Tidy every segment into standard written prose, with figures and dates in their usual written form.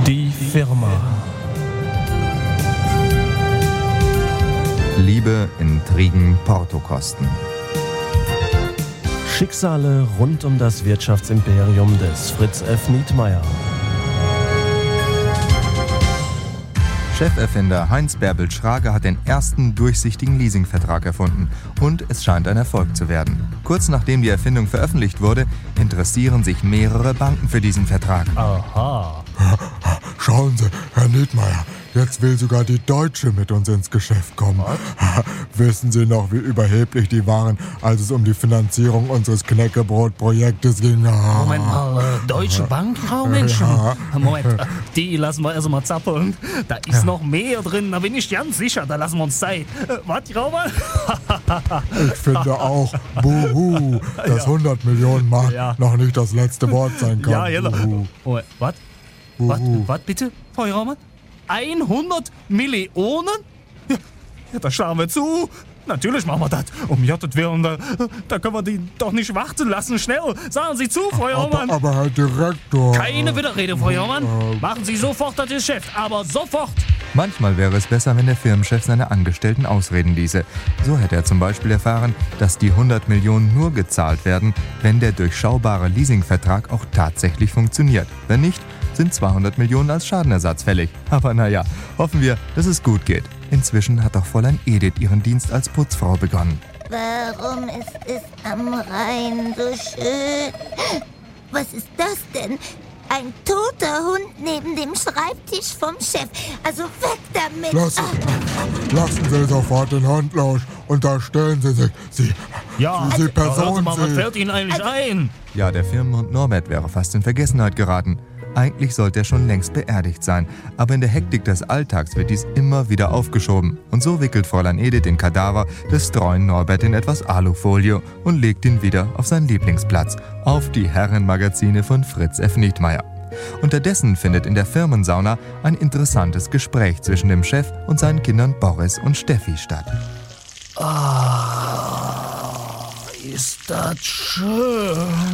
Die Firma. Liebe, Intrigen, Portokosten. Schicksale rund um das Wirtschaftsimperium des Fritz F. Nietmeyer. Cheferfinder Heinz Bärbel Schrager hat den ersten durchsichtigen Leasingvertrag erfunden und es scheint ein Erfolg zu werden. Kurz nachdem die Erfindung veröffentlicht wurde, interessieren sich mehrere Banken für diesen Vertrag. Aha. Schauen Sie, Herr Nietmeyer, jetzt will sogar die Deutsche mit uns ins Geschäft kommen. Wissen Sie noch, wie überheblich die waren, als es um die Finanzierung unseres Knäckebrot-Projektes ging? Moment mal, Deutsche Bank, Frau Menschen? Ja. Moment, die lassen wir erstmal zappeln. Da ist noch mehr drin, da bin ich ganz sicher, da lassen wir uns Zeit. Was, Robert? Ich finde auch, buhu, dass 100 Millionen Mark noch nicht das letzte Wort sein kann. Ja, genau. Buhu. Moment, was? Was bitte, Frau Raumann? 100 Millionen? Ja, da schlagen wir zu. Natürlich machen wir das. Um Gottes Willen, da können wir die doch nicht warten lassen. Schnell, sagen Sie zu, Frau Raumann. Aber Herr Direktor... Keine Widerrede, Frau Raumann. Machen Sie sofort das Geschäft, aber sofort. Manchmal wäre es besser, wenn der Firmenchef seine Angestellten ausreden ließe. So hätte er zum Beispiel erfahren, dass die 100 Millionen nur gezahlt werden, wenn der durchschaubare Leasingvertrag auch tatsächlich funktioniert. Wenn nicht, sind 200 Millionen als Schadenersatz fällig. Aber naja, hoffen wir, dass es gut geht. Inzwischen hat auch Fräulein Edith ihren Dienst als Putzfrau begonnen. Warum ist es am Rhein so schön? Was ist das denn? Ein toter Hund neben dem Schreibtisch vom Chef. Also weg damit! Lassen Sie sofort den Hund los. Unterstellen Sie sich. Sie Person was Sie. fällt Ihnen eigentlich ein? Ja, der Firmenhund Norbert wäre fast in Vergessenheit geraten. Eigentlich sollte er schon längst beerdigt sein, aber in der Hektik des Alltags wird dies immer wieder aufgeschoben. Und so wickelt Fräulein Edith den Kadaver des treuen Norbert in etwas Alufolie und legt ihn wieder auf seinen Lieblingsplatz, auf die Herrenmagazine von Fritz F. Nietmeyer. Unterdessen findet in der Firmensauna ein interessantes Gespräch zwischen dem Chef und seinen Kindern Boris und Steffi statt. Ist das schön.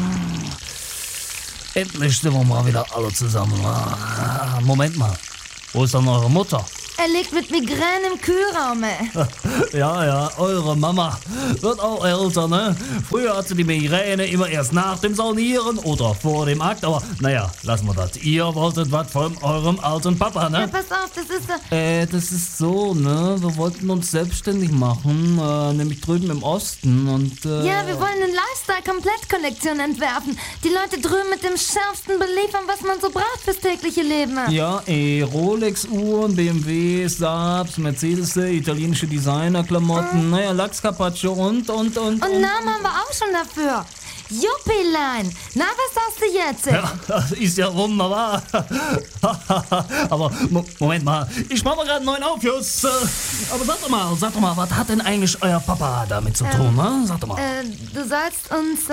Endlich sind wir mal wieder alle zusammen. Moment mal, wo ist denn eure Mutter? Er liegt mit Migräne im Kühlraum. Ja, eure Mama wird auch älter, ne? Früher hatte die Migräne immer erst nach dem Saunieren oder vor dem Akt, aber naja, lassen wir das. Ihr wolltet was von eurem alten Papa, ne? Ja, pass auf, das ist... Das ist so, ne? Wir wollten uns selbstständig machen, nämlich drüben im Osten und... Ja, wir wollen eine Lifestyle-Komplett-Kollektion entwerfen. Die Leute drüben mit dem Schärfsten beliefern, was man so braucht fürs tägliche Leben. Ja, Rolex-Uhren, BMW, Saabs, Mercedes, italienische Designer-Klamotten, naja, Lachs-Carpaccio und... Und Namen haben wir auch schon dafür. Juppilein. Na, was sagst du jetzt? Ja, das ist ja wunderbar. Aber Moment mal, ich mache mal gerade einen neuen Aufguss. Aber sag doch mal, was hat denn eigentlich euer Papa damit zu tun, ne? Sag doch mal. Du sollst uns,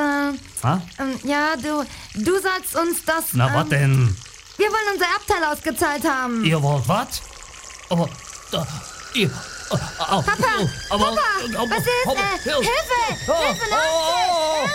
du sollst uns das... Na, was denn? Wir wollen unser Erbteil ausgezahlt haben. Ihr wollt was? Aber, Papa, was ist? Hilfe! Hilfe, Leute!